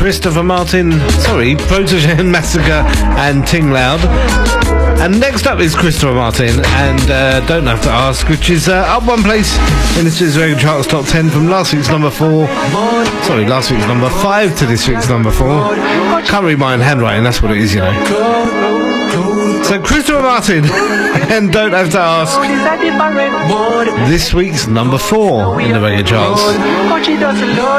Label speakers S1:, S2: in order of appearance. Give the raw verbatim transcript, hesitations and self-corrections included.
S1: Christopher Martin, sorry, Protege Massacre and Ting Loud. And next up is Christopher Martin and uh, Don't Have to Ask, which is uh, up one place in this week's Reggae Charts Top ten from last week's number four. Sorry, last week's number five to this week's number four. Can't read my own handwriting, that's what it is, you know. So Christopher Martin and Don't Have to Ask, this week's number four in the Reggae Charts.